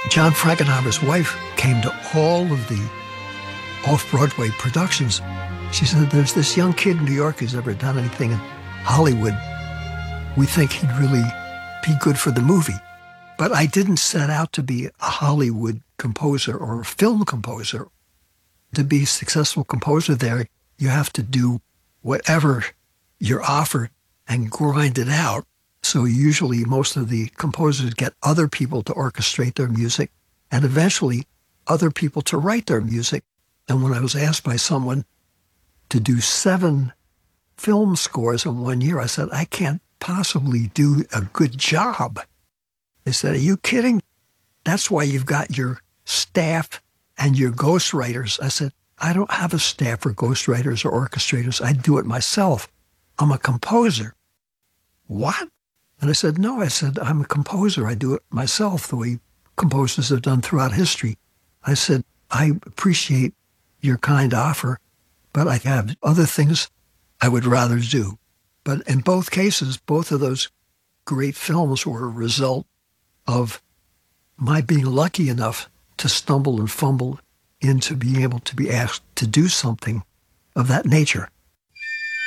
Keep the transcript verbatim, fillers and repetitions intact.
John Frankenheimer's wife came to all of the off-Broadway productions. She said, there's this young kid in New York who's never done anything in Hollywood. We think he'd really be good for the movie. But I didn't set out to be a Hollywood composer or a film composer. To be a successful composer there, you have to do whatever you're offered and grind it out. So usually most of the composers get other people to orchestrate their music and eventually other people to write their music. And when I was asked by someone to do seven film scores in one year, I said, I can't possibly do a good job. They said, are you kidding? That's why you've got your staff and your ghostwriters. I said, I don't have a staff or ghostwriters or orchestrators. I do it myself. I'm a composer. What? And I said, no, I said, I'm a composer. I do it myself the way composers have done throughout history. I said, I appreciate your kind offer, but I have other things I would rather do. But in both cases, both of those great films were a result of my being lucky enough to stumble and fumble into being able to be asked to do something of that nature.